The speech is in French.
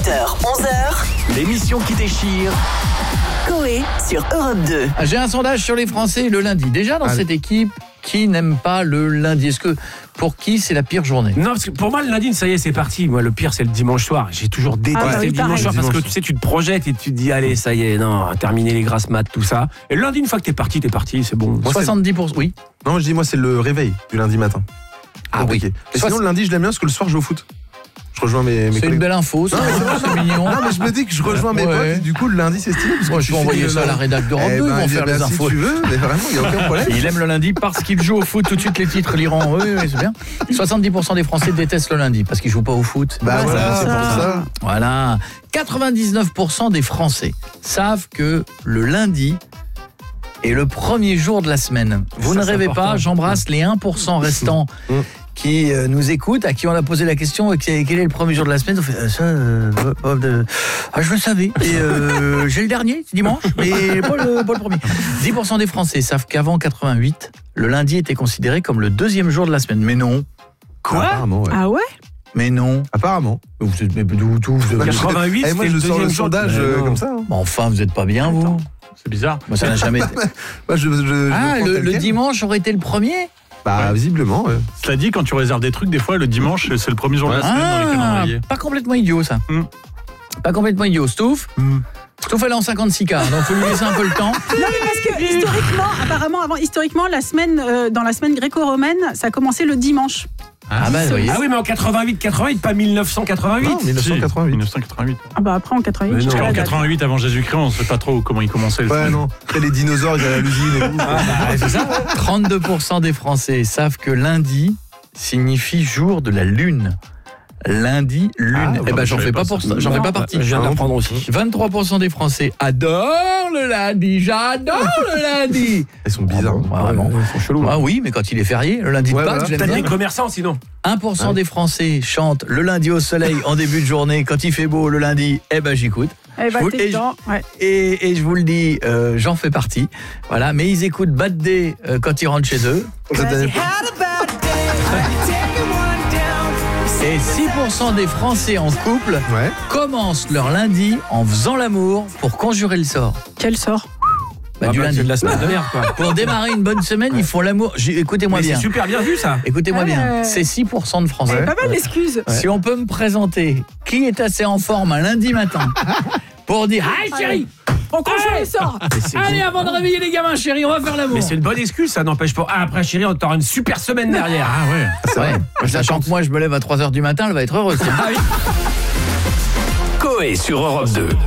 8h, 11h. L'émission qui déchire. Coé sur Europe 2. J'ai un sondage sur les Français le lundi. Déjà dans cette équipe, qui n'aime pas le lundi? Est-ce que pour qui c'est la pire journée? Non, parce que pour moi, le lundi, ça y est, c'est parti. Moi, le pire, c'est le dimanche soir. J'ai toujours détesté le dimanche soir parce que tu sais, tu te projettes et tu te dis, allez, ça y est, non, terminer les grasses maths, tout ça. Et le lundi, une fois que t'es parti, c'est bon. Moi, 70%, oui. Non, je dis, moi, c'est le réveil du lundi matin. Ah oui. Et sinon, le lundi, je l'aime bien parce que le soir, je joue au foot. Je rejoins mes C'est collègues. une belle info, ça. C'est mignon. Non, mais je me dis que je rejoins mes potes et du coup, le lundi, c'est stylé. Moi, je vais envoyer ça à la rédac d'Europe 2, ils vont faire les infos. Si tu veux, mais vraiment, il n'y a aucun problème. Il aime le lundi parce qu'il joue au foot. Tout de suite, les titres l'iront. Oui, c'est bien. 70% des Français détestent le lundi parce qu'ils ne jouent pas au foot. Bah voilà, c'est pour ça. Voilà. 99% des Français savent que le lundi est le premier jour de la semaine. Vous ne rêvez pas, j'embrasse les 1% restants qui nous écoutent, à qui on a posé la question quel est le premier jour de la semaine. On fait je le savais. Et j'ai le dernier, c'est dimanche, mais pas le premier. 10% des Français savent qu'avant 88, le lundi était considéré comme le deuxième jour de la semaine. Mais non. Quoi? Apparemment, ouais. Ah ouais? Mais non. Apparemment. Vous êtes d'où 88, et moi, je sors le sondage comme ça. Bon, enfin, vous n'êtes pas bien, vous. C'est bizarre. Moi, ça n'a jamais été. Moi, le dimanche aurait été le premier? Bah, visiblement, ouais. Cela dit, quand tu réserves des trucs, des fois, le dimanche, c'est le premier jour de la semaine dans les calendriers. Pas complètement idiot, ça. Pas complètement idiot. Stouff Stouff, elle est en 56K, donc faut lui laisser un peu le temps. Non, mais parce que historiquement, dans la semaine gréco-romaine, ça a commencé le dimanche. Ah bah, vous voyez. Ah oui, mais en 88, pas 1988. Non, 1988. 1988. Ah bah après en 88. Parce qu'en 88, avant Jésus-Christ, on ne sait pas trop comment il commençait le Ouais, film. non. Après, les dinosaures, ils allaient à l'usine et tout. C'est ça. 32% des Français savent que lundi signifie jour de la lune. Lundi, lune. Eh ben, j'en fais pas partie. Je viens d'apprendre aussi. 23% des Français adorent le lundi. J'adore le lundi. Ils sont bizarres. Vraiment. Ils sont chelous. Ah oui, mais quand il est férié, le lundi de Pâques, j'aime T'as bien. des commerçants sinon. 1% des Français chantent le lundi au soleil en début de journée. Quand il fait beau le lundi, eh ben j'écoute. Eh bah, t'es dedans, ouais. Et je vous le dis, j'en fais partie. Voilà, mais ils écoutent Bad Day quand ils rentrent chez eux. Et 6% des Français en couple commencent leur lundi en faisant l'amour pour conjurer le sort. Quel sort? Du lundi. C'est de la semaine de merde, quoi. Pour démarrer une bonne semaine, ils font l'amour. Écoutez-moi Mais bien. c'est super bien vu, ça. Écoutez-moi bien. C'est 6% de Français. C'est pas mal d'excuses. Si on peut me présenter qui est assez en forme un lundi matin pour dire « Hey chérie, On conjure le sort. allez avant de réveiller les gamins chérie, on va faire l'amour !» Mais c'est une bonne excuse, ça n'empêche pas. Ah, après chérie, on t'aura une super semaine derrière. Ah ouais. Ouais. Sachant que moi je me lève à 3h du matin, elle va être heureuse. Coé sur Europe 2.